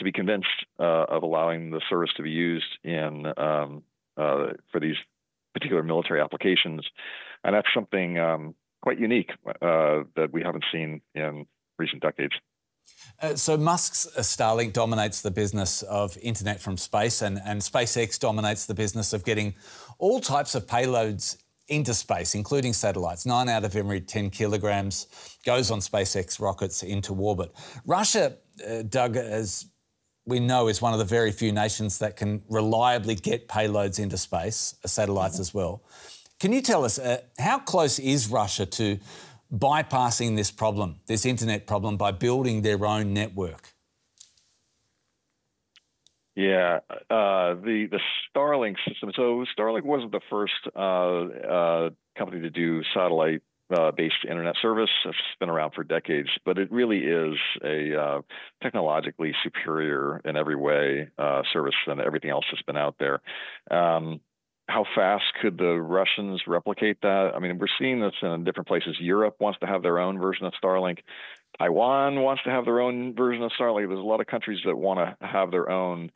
be convinced of allowing the service to be used in for these particular military applications, and that's something quite unique that we haven't seen in recent decades. So Musk's Starlink dominates the business of internet from space, and SpaceX dominates the business of getting all types of payloads into space, including satellites. 9 out of every 10 kilograms goes on SpaceX rockets into orbit. Russia, Doug, as we know, is one of the very few nations that can reliably get payloads into space, satellites as well. Can you tell us, how close is Russia to bypassing this problem, this internet problem, by building their own network? Yeah, the Starlink system. So Starlink wasn't the first company to do satellite-based internet service. It's been around for decades, but it really is a technologically superior in every way service than everything else that's been out there. How fast could the Russians replicate that? I mean, we're seeing this in different places. Europe wants to have their own version of Starlink. Taiwan wants to have their own version of Starlink. There's a lot of countries that want to have their own.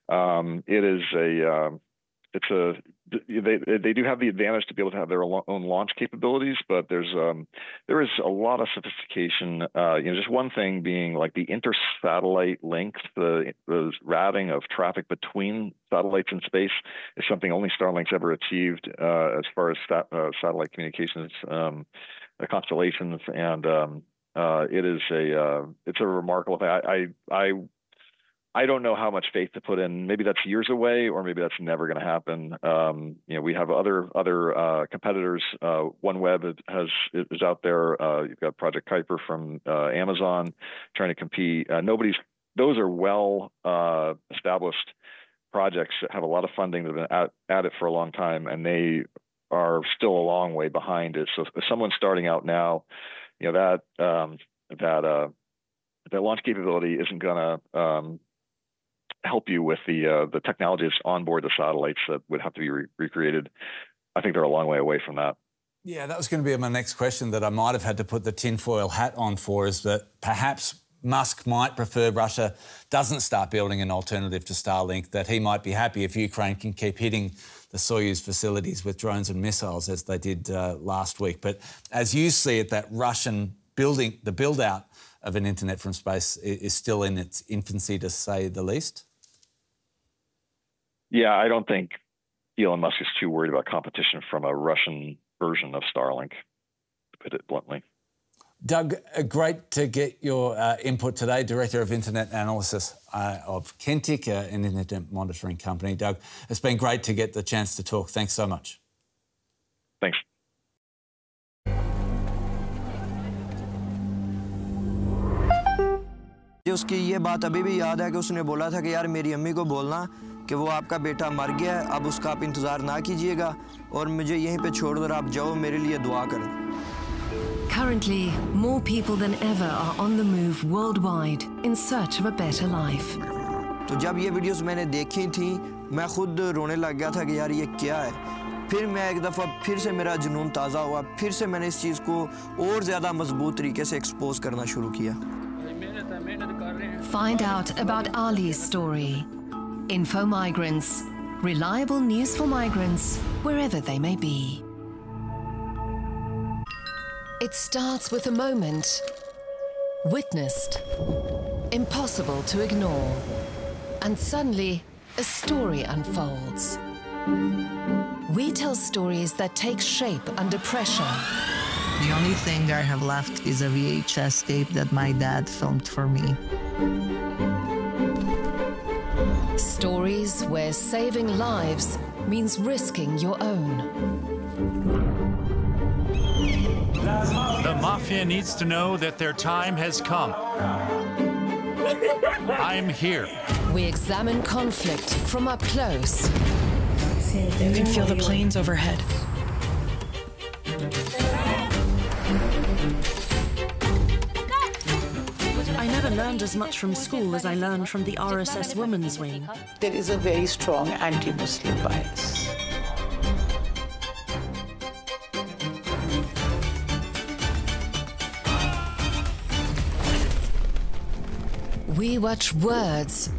They do have the advantage to be able to have their own launch capabilities, but there is a lot of sophistication. Just one thing being like the inter-satellite link, the routing of traffic between satellites in space is something only Starlink's ever achieved as far as satellite communications constellations, and it's a remarkable thing. I don't know how much faith to put in. Maybe that's years away, or maybe that's never going to happen. We have other competitors. OneWeb is out there. You've got Project Kuiper from Amazon trying to compete. Those are well established projects that have a lot of funding that have been at it for a long time, and they are still a long way behind it. So if someone's starting out now, that launch capability isn't going to help you with the technology that's on board the satellites that would have to be recreated. I think they're a long way away from that. Yeah, that was going to be my next question that I might have had to put the tinfoil hat on for, is that perhaps Musk might prefer Russia doesn't start building an alternative to Starlink, that he might be happy if Ukraine can keep hitting the Soyuz facilities with drones and missiles as they did last week. But as you see it, that Russian the build-out of an internet from space is still in its infancy, to say the least? Yeah, I don't think Elon Musk is too worried about competition from a Russian version of Starlink, to put it bluntly. Doug, great to get your input today, Director of Internet Analysis of Kentik, an internet monitoring company. Doug, it's been great to get the chance to talk. Thanks so much. Thanks. उसकी ये बात अभी भी याद है कि उसने बोला था कि यार मेरी अम्मी को बोलना कि वो आपका बेटा मर गया है, अब उसका आप इंतज़ार ना कीजिएगा और मुझे यहीं पे छोड़ कर आप जाओ, मेरे लिए दुआ करें। Currently, more people than ever are on the move worldwide in search of a better life. तो जब ये वीडियोस मैंने देखी थी, मैं खुद रोने लग गया था कि यार ये क्या है। फिर मैं एक दफ़ा फिर से मेरा जुनून ताज़ा हुआ, फिर से मैंने इस चीज़ को और ज़्यादा मजबूत तरीके से एक्सपोज करना शुरू किया। Find out about Ali's story. Info Migrants. Reliable news for migrants, wherever they may be. It starts with a moment witnessed, impossible to ignore, and suddenly a story unfolds. We tell stories that take shape under pressure. The only thing I have left is a VHS tape that my dad filmed for me. Stories where saving lives means risking your own. The mafia needs to know that their time has come. I'm here. We examine conflict from up close. You can feel the planes overhead. I never learned as much from school as I learned from the RSS Women's Wing. There is a very strong anti-Muslim bias. We watch words